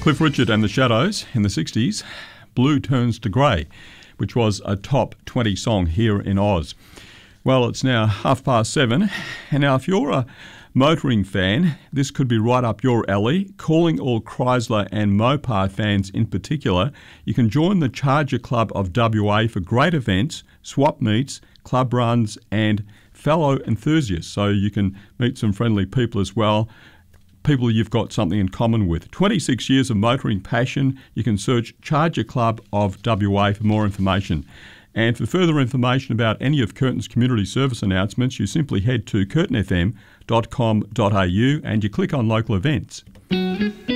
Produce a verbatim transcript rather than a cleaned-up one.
Cliff Richard and the Shadows in the sixties, Blue Turns to Grey, which was a top twenty song here in Oz. Well, it's now half past seven, and now if you're a motoring fan, this could be right up your alley. Calling all Chrysler and Mopar fans in particular, you can join the Charger Club of W A for great events, swap meets, club runs and fellow enthusiasts. So you can meet some friendly people as well, people you've got something in common with. twenty-six years of motoring passion. You can search Charger Club of W A for more information. And for further information about any of Curtin's community service announcements, you simply head to curtin f m dot com dot a u and you click on local events.